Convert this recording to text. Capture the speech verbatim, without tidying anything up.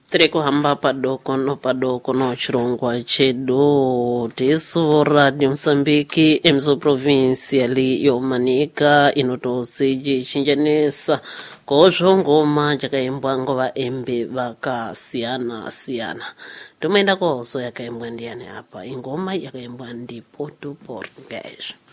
tiri kuhamba padoko no padoko no chirongwa chedu tisu radio Msambiki emzo provinsia li yomanika inotoseji chinjanesa kozvo ngoma jakaimbwa ngova embe vakasiyana siyana. Tumeenda kozo yakaimbwa ndiani hapa ingoma yakaimbwa ndi Porto Português.